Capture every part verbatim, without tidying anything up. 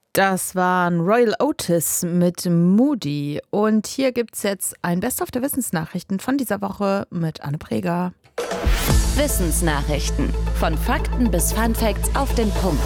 Das waren Royal Otis mit Moody. Und hier gibt's jetzt ein Best-of der Wissensnachrichten von dieser Woche mit Anne Preger. Wissensnachrichten. Von Fakten bis Funfacts auf den Punkt.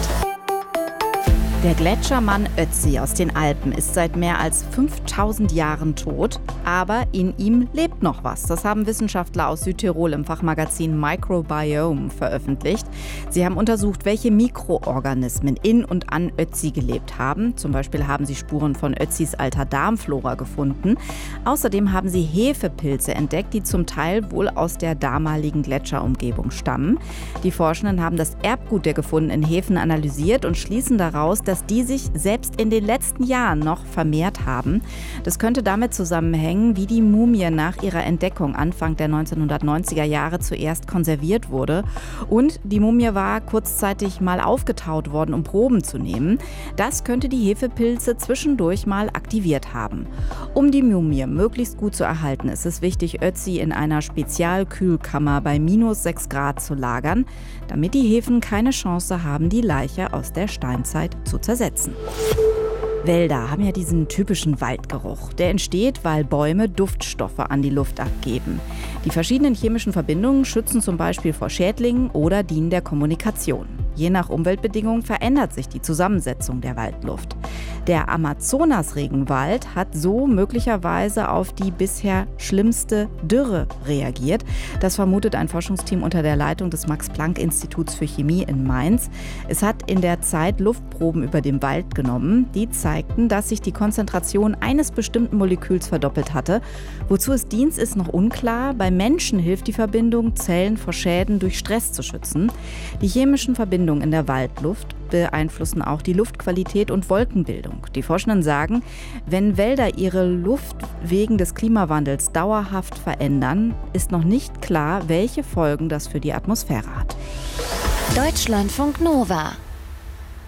Der Gletschermann Ötzi aus den Alpen ist seit mehr als fünftausend Jahren tot, aber in ihm lebt noch was. Das haben Wissenschaftler aus Südtirol im Fachmagazin Microbiome veröffentlicht. Sie haben untersucht, welche Mikroorganismen in und an Ötzi gelebt haben. Zum Beispiel haben sie Spuren von Ötzis alter Darmflora gefunden. Außerdem haben sie Hefepilze entdeckt, die zum Teil wohl aus der damaligen Gletscherumgebung stammen. Die Forschenden haben das Erbgut der gefundenen Hefen analysiert und schließen daraus, dass dass die sich selbst in den letzten Jahren noch vermehrt haben. Das könnte damit zusammenhängen, wie die Mumie nach ihrer Entdeckung Anfang der neunzehnhundertneunziger Jahre zuerst konserviert wurde. Und die Mumie war kurzzeitig mal aufgetaut worden, um Proben zu nehmen. Das könnte die Hefepilze zwischendurch mal aktiviert haben. Um die Mumie möglichst gut zu erhalten, ist es wichtig, Ötzi in einer Spezialkühlkammer bei minus sechs Grad zu lagern, damit die Hefen keine Chance haben, die Leiche aus der Steinzeit zu zersetzen. Wälder haben ja diesen typischen Waldgeruch. Der entsteht, weil Bäume Duftstoffe an die Luft abgeben. Die verschiedenen chemischen Verbindungen schützen zum Beispiel vor Schädlingen oder dienen der Kommunikation. Je nach Umweltbedingungen verändert sich die Zusammensetzung der Waldluft. Der Amazonas-Regenwald hat so möglicherweise auf die bisher schlimmste Dürre reagiert. Das vermutet ein Forschungsteam unter der Leitung des Max-Planck-Instituts für Chemie in Mainz. Es hat in der Zeit Luftproben über dem Wald genommen. Die zeigten, dass sich die Konzentration eines bestimmten Moleküls verdoppelt hatte. Wozu es dient, ist noch unklar. Bei Menschen hilft die Verbindung, Zellen vor Schäden durch Stress zu schützen. Die chemischen Verbindungen in der Waldluft beeinflussen auch die Luftqualität und Wolkenbildung. Die Forschenden sagen, wenn Wälder ihre Luft wegen des Klimawandels dauerhaft verändern, ist noch nicht klar, welche Folgen das für die Atmosphäre hat. Deutschlandfunk Nova